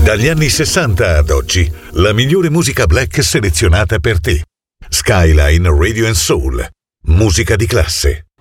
Dagli anni 60 ad oggi, la migliore musica black selezionata per te. Skyline Radio and Soul. Musica di classe.